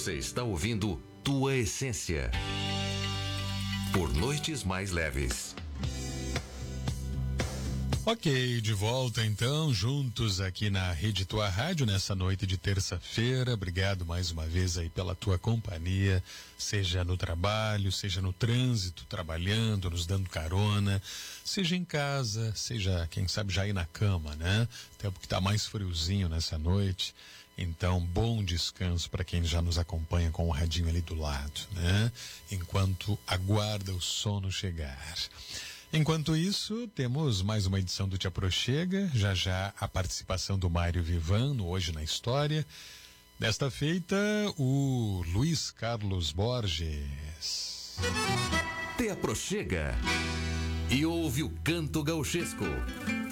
Você está ouvindo Tua Essência. Por noites mais leves. Ok, de volta então, juntos aqui na Rede Tua Rádio, nessa noite de terça-feira. Obrigado mais uma vez aí pela tua companhia, seja no trabalho, seja no trânsito, trabalhando, nos dando carona, seja em casa, seja, quem sabe, já aí na cama, né? Até porque tá mais friozinho nessa noite. Então, bom descanso para quem já nos acompanha com o radinho ali do lado, né? Enquanto aguarda o sono chegar. Enquanto isso, temos mais uma edição do Te Aproxega, já a participação do Mário Vivan no Hoje na História. Desta feita, o Luiz Carlos Borges. Te Aproxega e ouve o canto gauchesco.